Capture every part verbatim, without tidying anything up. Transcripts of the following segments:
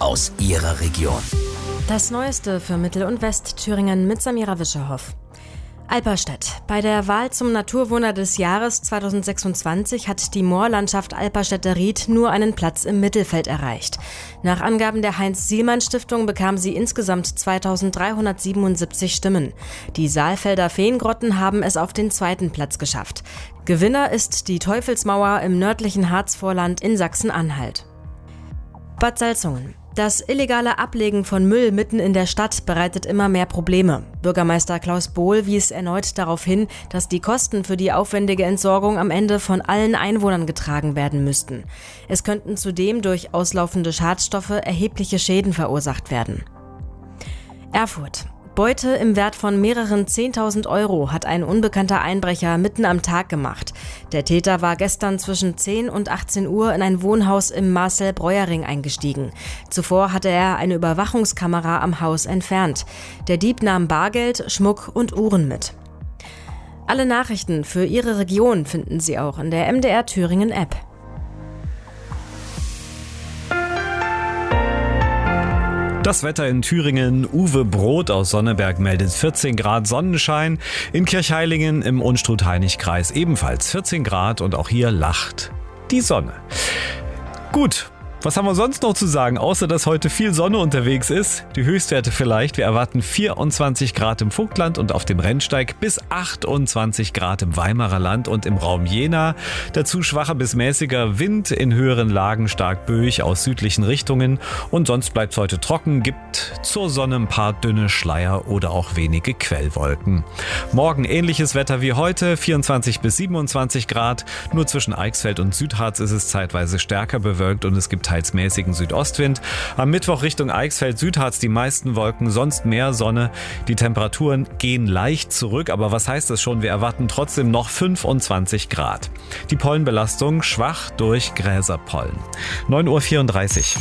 aus Ihrer Region. Das Neueste für Mittel- und Westthüringen mit Samira Wischerhoff. Alperstedt. Bei der Wahl zum Naturwunder des Jahres zweitausendsechsundzwanzig hat die Moorlandschaft Alperstedter-Ried nur einen Platz im Mittelfeld erreicht. Nach Angaben der Heinz-Sielmann-Stiftung bekam sie insgesamt zweitausenddreihundertsiebenundsiebzig Stimmen. Die Saalfelder Feengrotten haben es auf den zweiten Platz geschafft. Gewinner ist die Teufelsmauer im nördlichen Harzvorland in Sachsen-Anhalt. Bad Salzungen. Das illegale Ablegen von Müll mitten in der Stadt bereitet immer mehr Probleme. Bürgermeister Klaus Bohl wies erneut darauf hin, dass die Kosten für die aufwendige Entsorgung am Ende von allen Einwohnern getragen werden müssten. Es könnten zudem durch auslaufende Schadstoffe erhebliche Schäden verursacht werden. Erfurt. Beute im Wert von mehreren zehntausend Euro hat ein unbekannter Einbrecher mitten am Tag gemacht. Der Täter war gestern zwischen zehn und achtzehn Uhr in ein Wohnhaus im Marcel-Breuer-Ring eingestiegen. Zuvor hatte er eine Überwachungskamera am Haus entfernt. Der Dieb nahm Bargeld, Schmuck und Uhren mit. Alle Nachrichten für Ihre Region finden Sie auch in der M D R Thüringen App. Das Wetter in Thüringen. Uwe Brot aus Sonneberg meldet vierzehn Grad Sonnenschein. In Kirchheilingen im Unstrut-Hainich-Kreis ebenfalls vierzehn Grad und auch hier lacht die Sonne. Gut. Was haben wir sonst noch zu sagen, außer dass heute viel Sonne unterwegs ist? Die Höchstwerte vielleicht. Wir erwarten vierundzwanzig Grad im Vogtland und auf dem Rennsteig bis achtundzwanzig Grad im Weimarer Land und im Raum Jena. Dazu schwacher bis mäßiger Wind, in höheren Lagen stark böig aus südlichen Richtungen. Und sonst bleibt es heute trocken, gibt zur Sonne ein paar dünne Schleier oder auch wenige Quellwolken. Morgen ähnliches Wetter wie heute, vierundzwanzig bis siebenundzwanzig Grad. Nur zwischen Eichsfeld und Südharz ist es zeitweise stärker bewölkt und es gibt teils mäßigen Südostwind. Am Mittwoch Richtung Eichsfeld-Südharz die meisten Wolken, sonst mehr Sonne. Die Temperaturen gehen leicht zurück, aber was heißt das schon? Wir erwarten trotzdem noch fünfundzwanzig Grad. Die Pollenbelastung schwach durch Gräserpollen. neun Uhr vierunddreißig.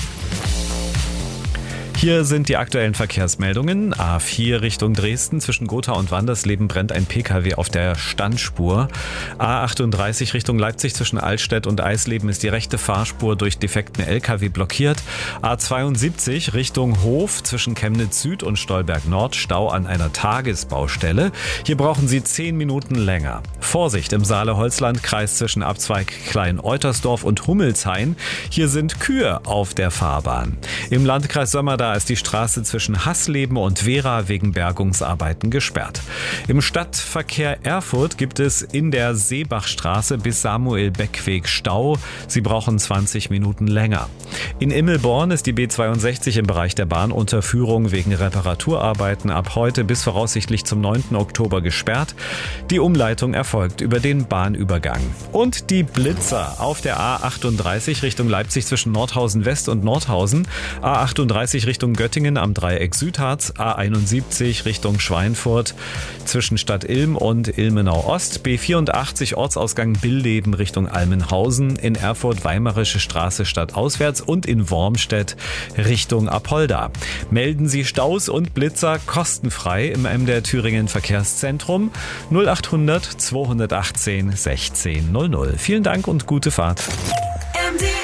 Hier sind die aktuellen Verkehrsmeldungen. A vier Richtung Dresden. Zwischen Gotha und Wandersleben brennt ein Pkw auf der Standspur. A achtunddreißig Richtung Leipzig. Zwischen Altstedt und Eisleben ist die rechte Fahrspur durch defekten L K W blockiert. A zweiundsiebzig Richtung Hof. Zwischen Chemnitz Süd und Stolberg Nord Stau an einer Tagesbaustelle. Hier brauchen Sie zehn Minuten länger. Vorsicht im Saale-Holzland-Kreis zwischen Abzweig Klein-Eutersdorf und Hummelshain. Hier sind Kühe auf der Fahrbahn. Im Landkreis Sömmerda ist die Straße zwischen Hassleben und Wera wegen Bergungsarbeiten gesperrt. Im Stadtverkehr Erfurt gibt es in der Seebachstraße bis Samuel-Beckweg Stau. Sie brauchen zwanzig Minuten länger. In Immelborn ist die B zweiundsechzig im Bereich der Bahnunterführung wegen Reparaturarbeiten ab heute bis voraussichtlich zum neunten Oktober gesperrt. Die Umleitung erfolgt über den Bahnübergang. Und die Blitzer auf der A achtunddreißig Richtung Leipzig zwischen Nordhausen West und Nordhausen, A achtunddreißig Richtung Göttingen am Dreieck Südharz, A einundsiebzig Richtung Schweinfurt zwischen Stadt Ilm und Ilmenau Ost, B vierundachtzig Ortsausgang Billeben Richtung Almenhausen, in Erfurt Weimarische Straße stadtauswärts und in Wormstedt Richtung Apolda. Melden Sie Staus und Blitzer kostenfrei im M D R Thüringen Verkehrszentrum null achthundert zweihundertachtzehn sechzehn null null. Vielen Dank und gute Fahrt. M D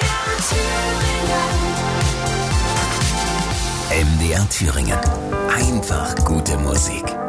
R Thüringen. Einfach gute Musik.